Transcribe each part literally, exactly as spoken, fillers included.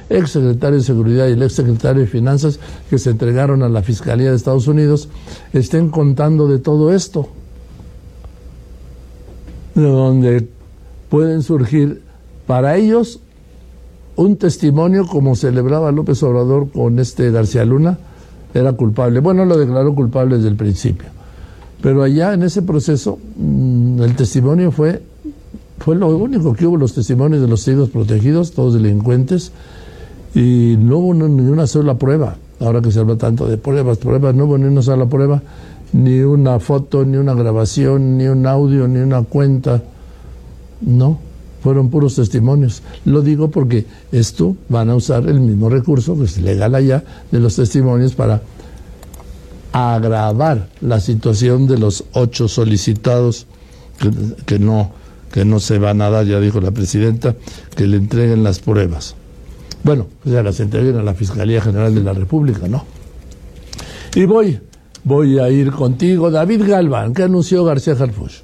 ex secretario de Seguridad y el ex secretario de Finanzas, que se entregaron a la Fiscalía de Estados Unidos, estén contando de todo esto, de donde pueden surgir para ellos un testimonio como celebraba López Obrador con este García Luna. Era culpable. Bueno, lo declaró culpable desde el principio. Pero allá en ese proceso, el testimonio fue, fue lo único que hubo, los testimonios de los testigos protegidos, todos delincuentes, y no hubo ni una sola prueba. Ahora que se habla tanto de pruebas, pruebas, no hubo ni una sola prueba, ni una foto, ni una grabación, ni un audio, ni una cuenta. No, fueron puros testimonios. Lo digo porque esto van a usar el mismo recurso, que es legal allá, de los testimonios para agravar la situación de los ocho solicitados que, que no que no se van a dar, ya dijo la presidenta, que le entreguen las pruebas. Bueno, pues ya las entreguen a la Fiscalía General de la República, ¿no? Y voy, voy a ir contigo, David Galván. ¿Qué anunció García Harfuch?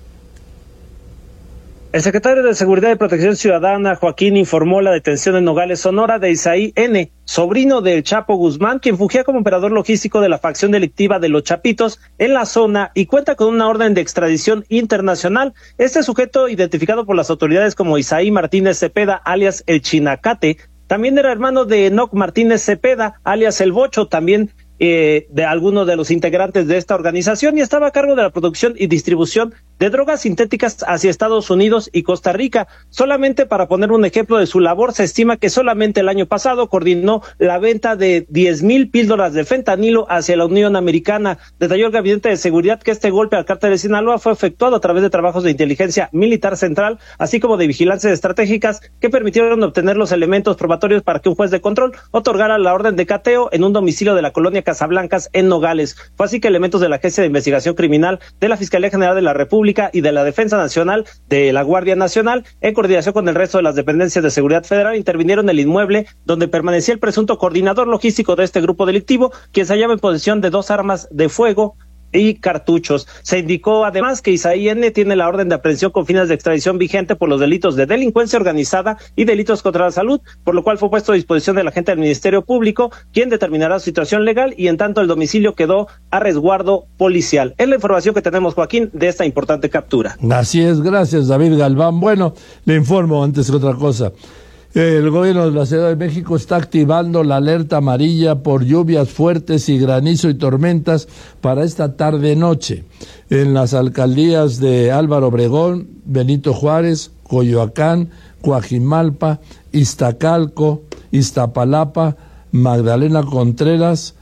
El secretario de Seguridad y Protección Ciudadana, Joaquín, informó la detención en Nogales, Sonora, de Isaí N., sobrino del Chapo Guzmán, quien fungía como operador logístico de la facción delictiva de Los Chapitos en la zona y cuenta con una orden de extradición internacional. Este sujeto, identificado por las autoridades como Isaí Martínez Cepeda, alias El Chinacate, también era hermano de Enoc Martínez Cepeda, alias El Bocho, también Eh, de algunos de los integrantes de esta organización, y estaba a cargo de la producción y distribución de drogas sintéticas hacia Estados Unidos y Costa Rica. Solamente para poner un ejemplo de su labor, se estima que solamente el año pasado coordinó la venta de diez mil píldoras de fentanilo hacia la Unión Americana. Detalló el Gabinete de Seguridad que este golpe al cártel de Sinaloa fue efectuado a través de trabajos de inteligencia militar central, así como de vigilancia estratégicas que permitieron obtener los elementos probatorios para que un juez de control otorgara la orden de cateo en un domicilio de la colonia Casablancas en Nogales. Fue así que elementos de la Agencia de Investigación Criminal, de la Fiscalía General de la República y de la Defensa Nacional, de la Guardia Nacional, en coordinación con el resto de las dependencias de seguridad federal, intervinieron en el inmueble donde permanecía el presunto coordinador logístico de este grupo delictivo, quien se hallaba en posesión de dos armas de fuego y cartuchos. Se indicó además que Isaí N. tiene la orden de aprehensión con fines de extradición vigente por los delitos de delincuencia organizada y delitos contra la salud, por lo cual fue puesto a disposición del agente del Ministerio Público, quien determinará su situación legal, y en tanto el domicilio quedó a resguardo policial. Es la información que tenemos, Joaquín, de esta importante captura. Así es, gracias David Galván. Bueno, le informo antes que otra cosa. El gobierno de la Ciudad de México está activando la alerta amarilla por lluvias fuertes y granizo y tormentas para esta tarde-noche en las alcaldías de Álvaro Obregón, Benito Juárez, Coyoacán, Coajimalpa, Iztacalco, Iztapalapa, Magdalena Contreras,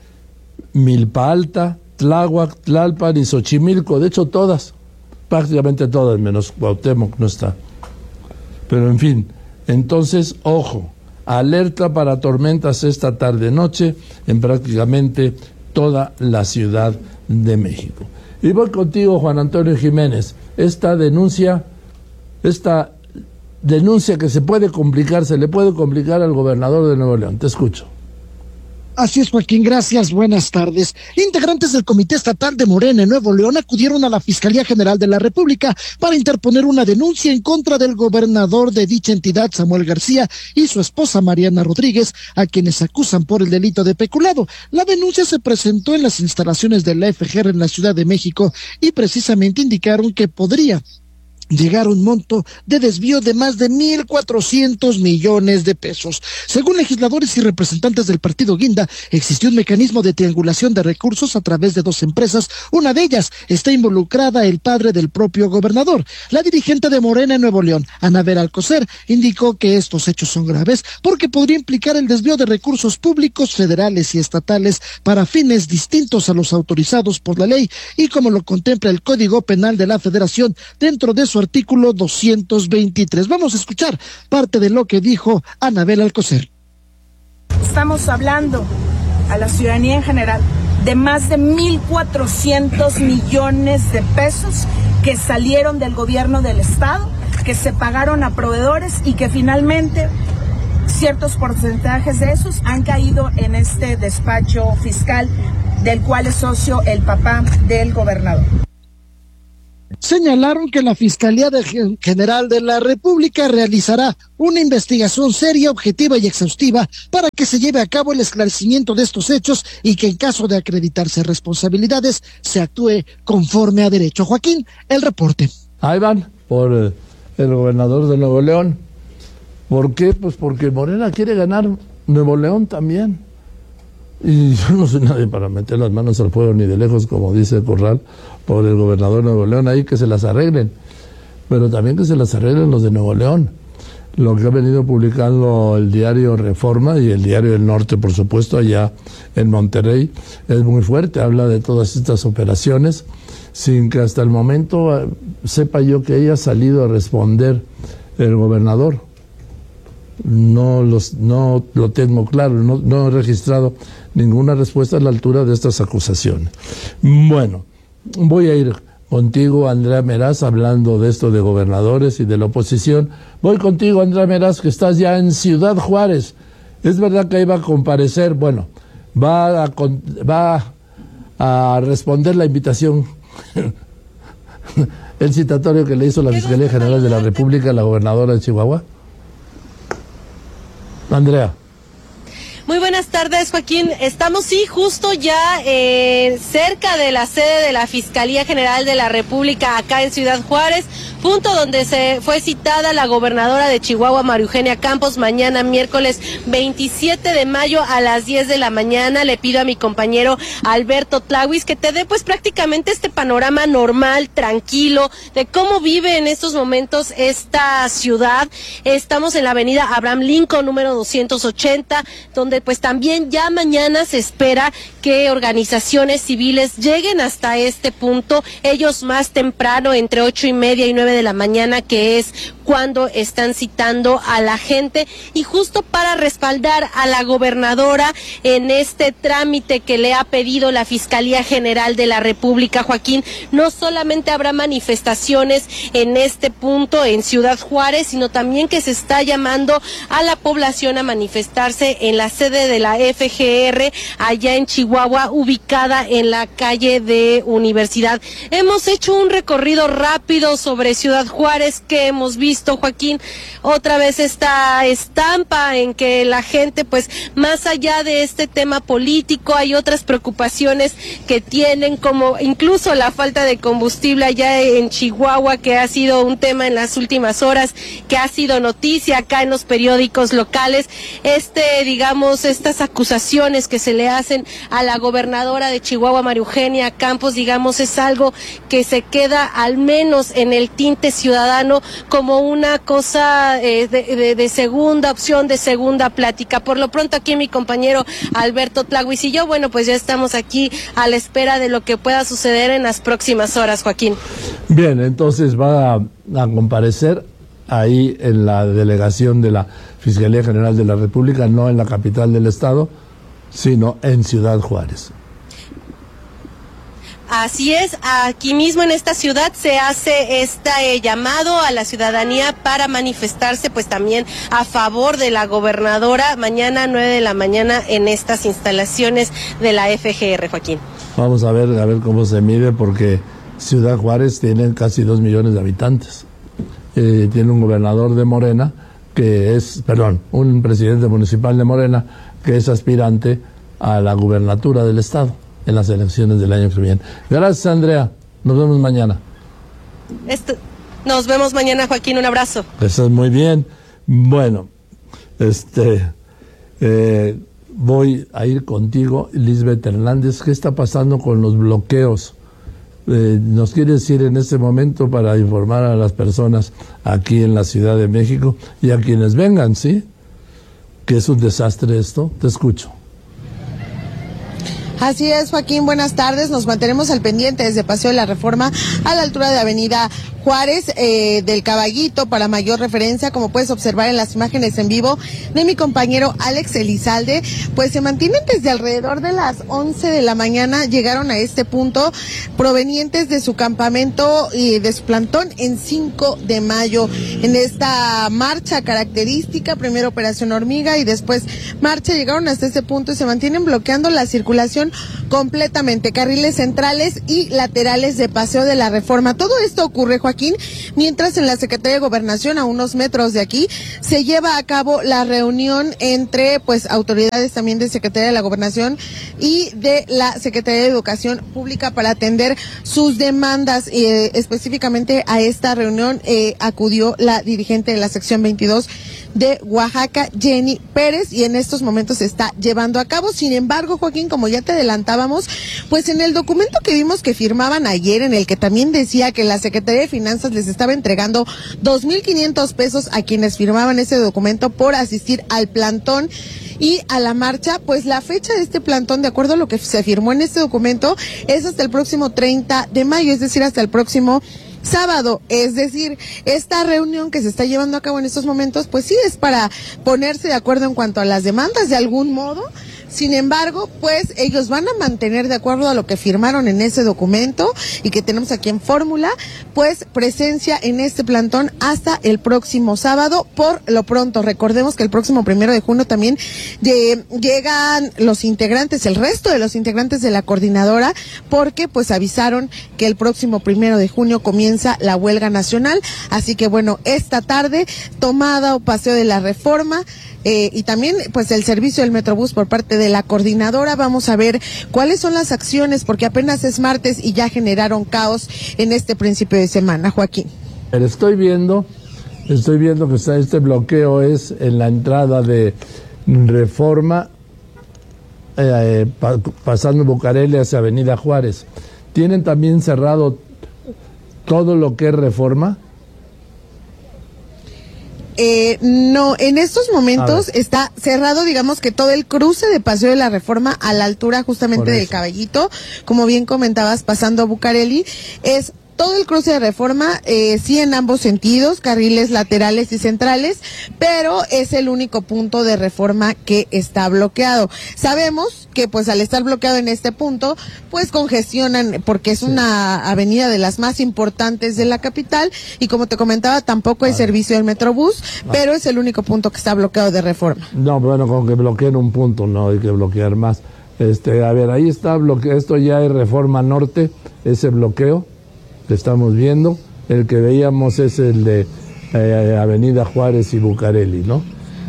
Milpa Alta, Tláhuac, Tlalpan y Xochimilco. De hecho, todas, prácticamente todas, menos Cuauhtémoc no está. Pero en fin. Entonces, ojo, alerta para tormentas esta tarde-noche en prácticamente toda la Ciudad de México. Y voy contigo, Juan Antonio Jiménez. Esta denuncia, esta denuncia que se puede complicar, se le puede complicar al gobernador de Nuevo León. Te escucho. Así es, Joaquín, gracias, buenas tardes. Integrantes del Comité Estatal de Morena en Nuevo León acudieron a la Fiscalía General de la República para interponer una denuncia en contra del gobernador de dicha entidad, Samuel García, y su esposa Mariana Rodríguez, a quienes acusan por el delito de peculado. La denuncia se presentó en las instalaciones de la F G R en la Ciudad de México y precisamente indicaron que podría llegar a un monto de desvío de más de mil cuatrocientos millones de pesos. Según legisladores y representantes del partido Guinda, existió un mecanismo de triangulación de recursos a través de dos empresas. Una de ellas está involucrada el padre del propio gobernador. La dirigente de Morena en Nuevo León, Anabel Alcocer, indicó que estos hechos son graves porque podría implicar el desvío de recursos públicos federales y estatales para fines distintos a los autorizados por la ley y como lo contempla el Código Penal de la Federación dentro de su artículo doscientos veintitrés. Vamos a escuchar parte de lo que dijo Anabel Alcocer. Estamos hablando a la ciudadanía en general de más de mil cuatrocientos millones de pesos que salieron del gobierno del estado, que se pagaron a proveedores y que finalmente ciertos porcentajes de esos han caído en este despacho fiscal del cual es socio el papá del gobernador. señalaron que la Fiscalía de General de la República realizará una investigación seria, objetiva y exhaustiva para que se lleve a cabo el esclarecimiento de estos hechos y que en caso de acreditarse responsabilidades se actúe conforme a derecho. Joaquín, el reporte. Ahí van por el, el gobernador de Nuevo León. ¿Por qué? Pues porque Morena quiere ganar Nuevo León también. Y yo no soy nadie para meter las manos al fuego ni de lejos, como dice Corral, por el gobernador de Nuevo León, ahí que se las arreglen. Pero también que se las arreglen los de Nuevo León. Lo que ha venido publicando el diario Reforma y el diario del Norte, por supuesto, allá en Monterrey, es muy fuerte. Habla de todas estas operaciones, sin que hasta el momento uh, sepa yo que haya salido a responder el gobernador. No los no lo tengo claro, no, no he registrado ninguna respuesta a la altura de estas acusaciones. Bueno, voy a ir contigo, Andrea Meraz, hablando de esto de gobernadores y de la oposición. Voy contigo, Andrea Meraz, que estás ya en Ciudad Juárez. Es verdad que ahí va a comparecer, bueno, va a, va a responder la invitación, el citatorio que le hizo la Fiscalía General de la República a la gobernadora de Chihuahua. Andrea. Muy buenas tardes, Joaquín. Estamos, sí, justo ya eh, cerca de la sede de la Fiscalía General de la República, acá en Ciudad Juárez, punto donde se fue citada la gobernadora de Chihuahua, María Eugenia Campos, mañana miércoles veintisiete de mayo a las diez de la mañana. Le pido a mi compañero Alberto Tlahuis que te dé pues prácticamente este panorama normal, tranquilo, de cómo vive en estos momentos esta ciudad. Estamos en la avenida Abraham Lincoln, número doscientos ochenta, donde pues también ya mañana se espera que organizaciones civiles lleguen hasta este punto, ellos más temprano, entre ocho y media y nueve de la mañana, que es cuando están citando a la gente, y justo para respaldar a la gobernadora en este trámite que le ha pedido la Fiscalía General de la República, Joaquín. No solamente habrá manifestaciones en este punto en Ciudad Juárez, sino también que se está llamando a la población a manifestarse en la sede de la F G R allá en Chihuahua, ubicada en la calle de Universidad. Hemos hecho un recorrido rápido sobre Ciudad Juárez, que hemos visto, Joaquín, otra vez esta estampa en que la gente, pues más allá de este tema político, hay otras preocupaciones que tienen, como incluso la falta de combustible allá en Chihuahua, que ha sido un tema en las últimas horas, que ha sido noticia acá en los periódicos locales. Este, digamos, estas acusaciones que se le hacen a la gobernadora de Chihuahua, María Eugenia Campos, digamos, es algo que se queda al menos en el tinte ciudadano como una cosa eh, de, de, de segunda opción, de segunda plática. Por lo pronto, aquí mi compañero Alberto Tlahuis y yo, bueno, pues ya estamos aquí a la espera de lo que pueda suceder en las próximas horas, Joaquín. Bien, entonces va a, a comparecer ahí en la delegación de la Fiscalía General de la República, no en la capital del estado, sino en Ciudad Juárez. Así es, aquí mismo en esta ciudad se hace este llamado a la ciudadanía para manifestarse pues también a favor de la gobernadora mañana nueve de la mañana en estas instalaciones de la F G R, Joaquín. Vamos a ver, a ver cómo se mide, porque Ciudad Juárez tiene casi dos millones de habitantes. Eh, tiene un gobernador de Morena, que es, perdón, un presidente municipal de Morena, que es aspirante a la gubernatura del estado en las elecciones del año que viene. Gracias, Andrea. Nos vemos mañana. Esto, nos vemos mañana, Joaquín. Un abrazo. Estás muy bien. Bueno, este, eh, voy a ir contigo, Lisbeth Hernández. ¿Qué está pasando con los bloqueos? Eh, ¿Nos quiere decir en este momento para informar a las personas aquí en la Ciudad de México y a quienes vengan, sí? Que es un desastre esto. Te escucho. Así es, Joaquín, buenas tardes. Nos mantenemos al pendiente desde Paseo de la Reforma a la altura de Avenida Juárez, eh, del Caballito. Para mayor referencia, como puedes observar en las imágenes en vivo de mi compañero Alex Elizalde, pues se mantienen desde alrededor de las once de la mañana, llegaron a este punto provenientes de su campamento y de su plantón en cinco de mayo. En esta marcha característica, primero Operación Hormiga y después marcha, llegaron hasta este punto y se mantienen bloqueando la circulación completamente, carriles centrales y laterales de Paseo de la Reforma. Todo esto ocurre, Joaquín, mientras en la Secretaría de Gobernación, a unos metros de aquí, se lleva a cabo la reunión entre pues autoridades también de Secretaría de la Gobernación y de la Secretaría de Educación Pública para atender sus demandas. Eh, específicamente a esta reunión eh, acudió la dirigente de la sección veintidós de Oaxaca, Jenny Pérez, y en estos momentos se está llevando a cabo. Sin embargo, Joaquín, como ya te adelantábamos, pues en el documento que vimos que firmaban ayer, en el que también decía que la Secretaría de Finanzas les estaba entregando dos mil quinientos pesos a quienes firmaban ese documento por asistir al plantón y a la marcha, pues la fecha de este plantón, de acuerdo a lo que se firmó en este documento, es hasta el próximo treinta de mayo, es decir, hasta el próximo sábado. Es decir, esta reunión que se está llevando a cabo en estos momentos, pues sí es para ponerse de acuerdo en cuanto a las demandas de algún modo. Sin embargo, pues ellos van a mantener, de acuerdo a lo que firmaron en ese documento y que tenemos aquí en fórmula, pues presencia en este plantón hasta el próximo sábado. Por lo pronto, recordemos que el próximo primero de junio también de, llegan los integrantes, el resto de los integrantes de la coordinadora, porque pues avisaron que el próximo primero de junio comienza la huelga nacional. Así que bueno, esta tarde, tomada o Paseo de la Reforma, Eh, y también pues el servicio del Metrobús por parte de la coordinadora. Vamos a ver cuáles son las acciones, porque apenas es martes y ya generaron caos en este principio de semana, Joaquín. Pero estoy viendo, estoy viendo que está este bloqueo es en la entrada de Reforma, eh, pa, pasando Bucareli hacia Avenida Juárez. ¿Tienen también cerrado todo lo que es Reforma? Eh, no, en estos momentos está cerrado, digamos que todo el cruce de Paseo de la Reforma a la altura justamente del Caballito, como bien comentabas, pasando a Bucareli, es todo el cruce de Reforma, eh, sí en ambos sentidos, carriles laterales y centrales, pero es el único punto de Reforma que está bloqueado. Sabemos que pues al estar bloqueado en este punto, pues congestionan, porque es una avenida de las más importantes de la capital, y como te comentaba, tampoco hay servicio del Metrobús, pero es el único punto que está bloqueado de Reforma. No, bueno, con que bloqueen un punto, no hay que bloquear más. Este, a ver, ahí está bloqueado, esto ya es Reforma Norte, ese bloqueo que estamos viendo. El que veíamos es el de eh, Avenida Juárez y Bucareli, ¿no?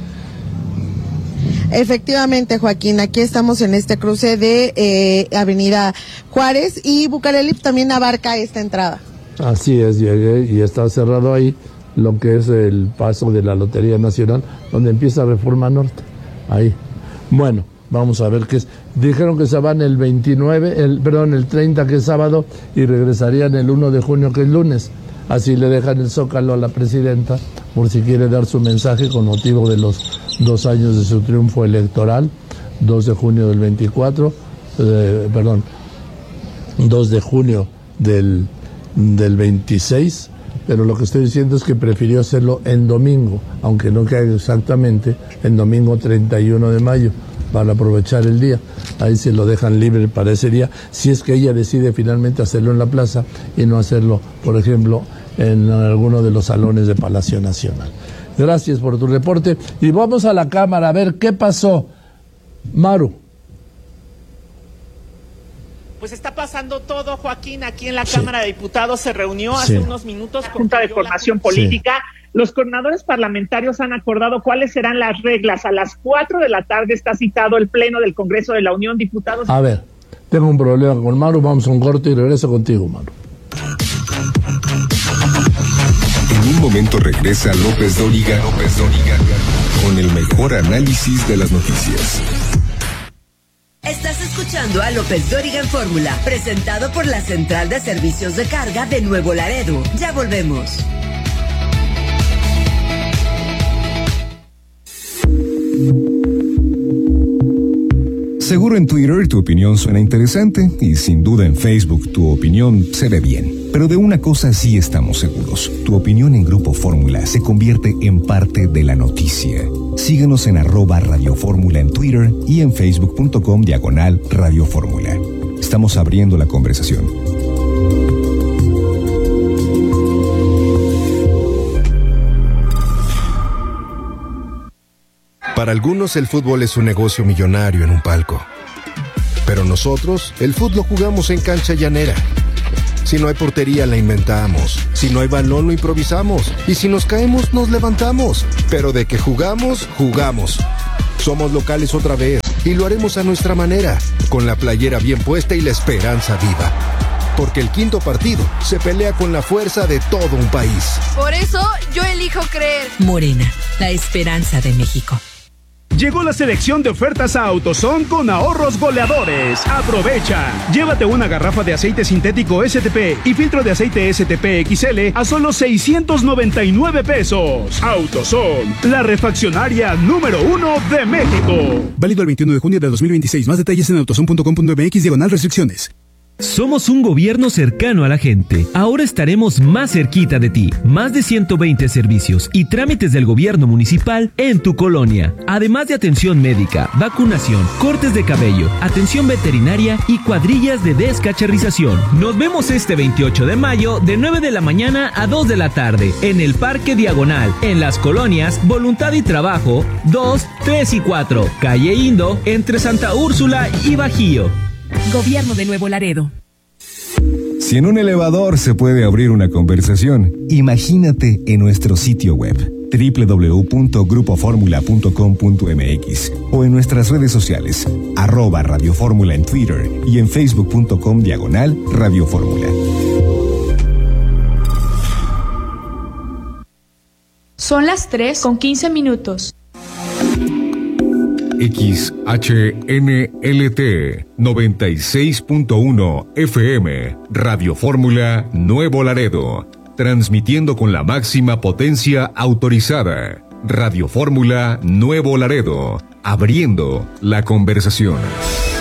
Efectivamente, Joaquín, aquí estamos en este cruce de eh, Avenida Juárez, y Bucareli también abarca esta entrada. Así es, llegué y está cerrado ahí lo que es el paso de la Lotería Nacional, donde empieza Reforma Norte, ahí. Bueno, vamos a ver qué es. Dijeron que se van el veintinueve, el, perdón, el treinta, que es sábado, y regresarían el uno de junio, que es lunes. Así le dejan el Zócalo a la presidenta, por si quiere dar su mensaje con motivo de los dos años de su triunfo electoral, dos de junio del veinticuatro, eh, perdón, dos de junio del, del veintiséis, pero lo que estoy diciendo es que prefirió hacerlo en domingo, aunque no caiga exactamente en domingo treinta y uno de mayo, para aprovechar el día. Ahí se lo dejan libre para ese día, si es que ella decide finalmente hacerlo en la plaza y no hacerlo, por ejemplo, en alguno de los salones de Palacio Nacional. Gracias por tu reporte, y vamos a la Cámara a ver qué pasó. Maru. Pues está pasando todo, Joaquín, aquí en la sí. Cámara de Diputados. Se reunió hace sí. unos minutos con Junta de Formación la... Política. Sí. Los coordinadores parlamentarios han acordado cuáles serán las reglas. A las cuatro de la tarde está citado el Pleno del Congreso de la Unión. Diputados. A ver, tengo un problema con Maru, vamos a un corte y regreso contigo, Maru. En un momento regresa López Dóriga, López Dóriga, con el mejor análisis de las noticias. Estás escuchando a López Dóriga en Fórmula, presentado por la Central de Servicios de Carga de Nuevo Laredo. Ya volvemos. Seguro en Twitter tu opinión suena interesante y sin duda en Facebook tu opinión se ve bien. Pero de una cosa sí estamos seguros. Tu opinión en Grupo Fórmula se convierte en parte de la noticia. Síguenos en arroba Radio Fórmula en Twitter y en facebook.com diagonal Radio Fórmula. Estamos abriendo la conversación. Para algunos el fútbol es un negocio millonario en un palco. Pero nosotros, el fútbol lo jugamos en cancha llanera. Si no hay portería, la inventamos. Si no hay balón, lo improvisamos. Y si nos caemos, nos levantamos. Pero de que jugamos, jugamos. Somos locales otra vez. Y lo haremos a nuestra manera. Con la playera bien puesta y la esperanza viva. Porque el quinto partido se pelea con la fuerza de todo un país. Por eso, yo elijo creer. Morena, la esperanza de México. Llegó la selección de ofertas a AutoZone con ahorros goleadores. Aprovecha. Llévate una garrafa de aceite sintético S T P y filtro de aceite S T P X L a solo seiscientos noventa y nueve pesos. AutoZone, la refaccionaria número uno de México. Válido el veintiuno de junio de dos mil veintiséis. Más detalles en autozone punto com punto m x diagonal restricciones. Somos un gobierno cercano a la gente. Ahora estaremos más cerquita de ti. Más de ciento veinte servicios y trámites del gobierno municipal en tu colonia. Además de atención médica, vacunación, cortes de cabello, atención veterinaria y cuadrillas de descacharrización. Nos vemos este veintiocho de mayo de nueve de la mañana a dos de la tarde en el Parque Diagonal, en las colonias Voluntad y Trabajo dos, tres y cuatro, calle Indo, entre Santa Úrsula y Bajío. Gobierno de Nuevo Laredo. Si en un elevador se puede abrir una conversación, imagínate en nuestro sitio web doble u doble u doble u punto grupo fórmula punto com punto m x o en nuestras redes sociales arroba Radio Fórmula en Twitter y en facebook.com diagonal Radio Fórmula. Son las tres con quince minutos. X H N L T noventa y seis punto uno F M, Radio Fórmula Nuevo Laredo, transmitiendo con la máxima potencia autorizada. Radio Fórmula Nuevo Laredo, abriendo la conversación.